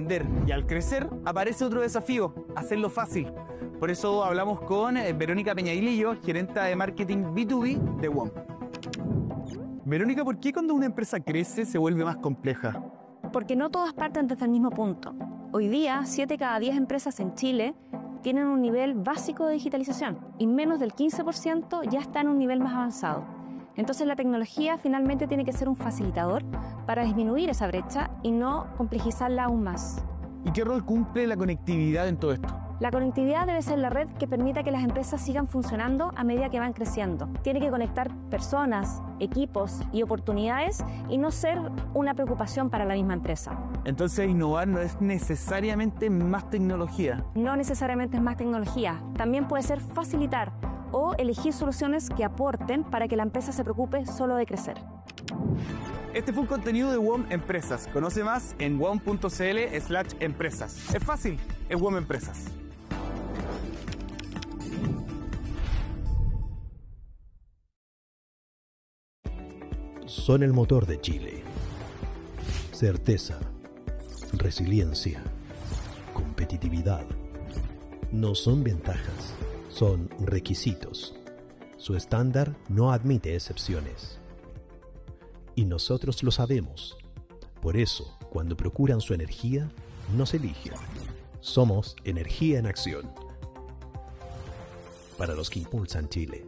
vender. Y al crecer aparece otro desafío, hacerlo fácil. Por eso hablamos con Verónica Peñailillo, gerenta de marketing B2B de WOM. Verónica, ¿por qué cuando una empresa crece se vuelve más compleja? Porque no todas parten desde el mismo punto. Hoy día, 7 cada 10 empresas en Chile tienen un nivel básico de digitalización y menos del 15% ya está en un nivel más avanzado. Entonces la tecnología finalmente tiene que ser un facilitador para disminuir esa brecha y no complejizarla aún más. ¿Y qué rol cumple la conectividad en todo esto? La conectividad debe ser la red que permita que las empresas sigan funcionando a medida que van creciendo. Tiene que conectar personas, equipos y oportunidades y no ser una preocupación para la misma empresa. Entonces innovar no es necesariamente más tecnología. No necesariamente es más tecnología, también puede ser facilitar o elegir soluciones que aporten para que la empresa se preocupe solo de crecer. Este fue un contenido de WOM Empresas. Conoce más en wom.cl/empresas. Es fácil, es WOM Empresas. Son el motor de Chile. Certeza, resiliencia, competitividad. No son ventajas, son requisitos. Su estándar no admite excepciones. Y nosotros lo sabemos. Por eso, cuando procuran su energía, nos eligen. Somos Energía en Acción. Para los que impulsan Chile.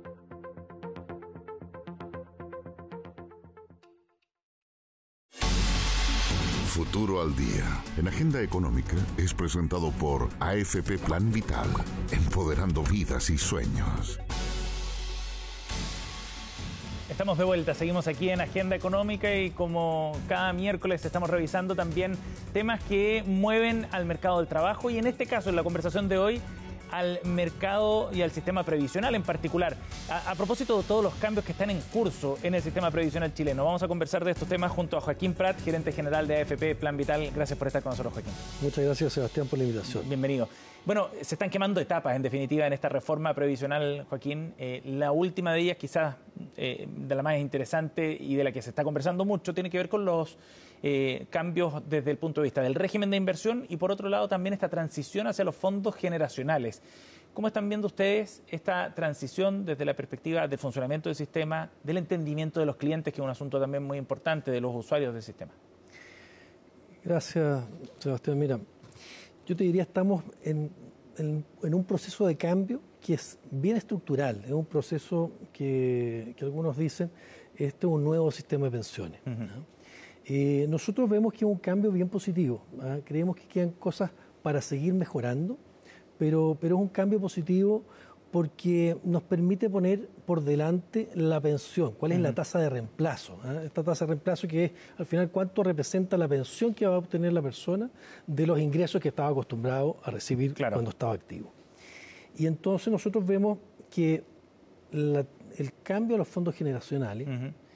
Futuro al Día, en Agenda Económica, es presentado por AFP Plan Vital, empoderando vidas y sueños. Estamos de vuelta, seguimos aquí en Agenda Económica y como cada miércoles estamos revisando también temas que mueven al mercado del trabajo y en este caso, en la conversación de hoy, al mercado y al sistema previsional en particular. A propósito de todos los cambios que están en curso en el sistema previsional chileno, vamos a conversar de estos temas junto a Joaquín Prat, gerente general de AFP Plan Vital. Gracias por estar con nosotros, Joaquín. Muchas gracias, Sebastián, por la invitación. Bienvenido. Bueno, se están quemando etapas, en definitiva, en esta reforma previsional, Joaquín. La última de ellas, quizás de la más interesante y de la que se está conversando mucho, tiene que ver con los cambios desde el punto de vista del régimen de inversión y, por otro lado, también esta transición hacia los fondos generacionales. ¿Cómo están viendo ustedes esta transición desde la perspectiva del funcionamiento del sistema, del entendimiento de los clientes, que es un asunto también muy importante, de los usuarios del sistema? Gracias, Sebastián. Mira, yo te diría, estamos en un proceso de cambio que es bien estructural. Es un proceso que algunos dicen, este es un nuevo sistema de pensiones. Nosotros vemos que es un cambio bien positivo. Creemos que quedan cosas para seguir mejorando, pero es un cambio positivo porque nos permite poner por delante la pensión, cuál es la tasa de reemplazo. Esta tasa de reemplazo que es, al final, cuánto representa la pensión que va a obtener la persona de los ingresos que estaba acostumbrado a recibir cuando estaba activo. Y entonces nosotros vemos que el cambio a los fondos generacionales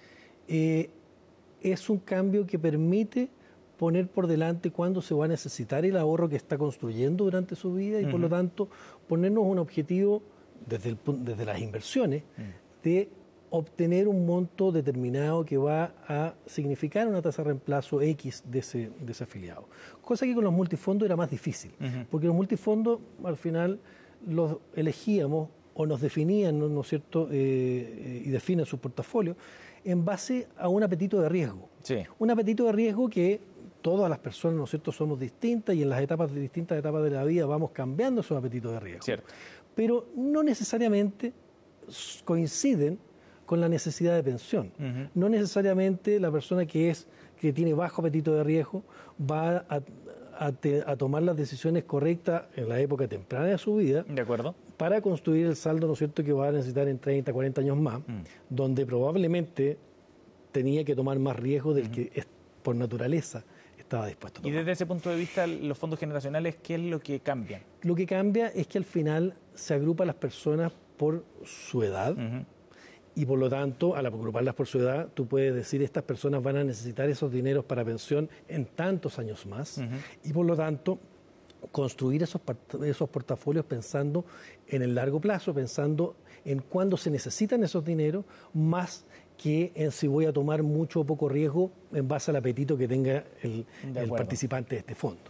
es un cambio que permite poner por delante cuándo se va a necesitar el ahorro que está construyendo durante su vida y por lo tanto ponernos un objetivo desde las inversiones de obtener un monto determinado que va a significar una tasa de reemplazo X de ese afiliado. Cosa que con los multifondos era más difícil, porque los multifondos al final los elegíamos o nos definían, ¿no es cierto?, y definen su portafolio en base a un apetito de riesgo. Un apetito de riesgo que todas las personas, ¿no es cierto?, somos distintas y en las distintas etapas de la vida vamos cambiando esos apetitos de riesgo. Pero no necesariamente coinciden con la necesidad de pensión. No necesariamente la persona que tiene bajo apetito de riesgo va a tomar las decisiones correctas en la época temprana de su vida para construir el saldo, ¿no es cierto?, que va a necesitar en 30, 40 años más, donde probablemente tenía que tomar más riesgo del que por naturaleza estaba dispuesto a tomar. Y desde ese punto de vista, los fondos generacionales, ¿qué es lo que cambia? Lo que cambia es que al final se agrupan las personas por su edad y por lo tanto, al agruparlas por su edad, tú puedes decir estas personas van a necesitar esos dineros para pensión en tantos años más y por lo tanto construir esos portafolios pensando en el largo plazo, pensando en cuándo se necesitan esos dineros, más que en si voy a tomar mucho o poco riesgo en base al apetito que tenga el participante de este fondo.